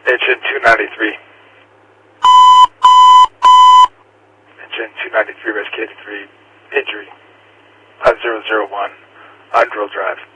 Engine 293. Engine 293, rescue 83, injury. 5001, on drill drive.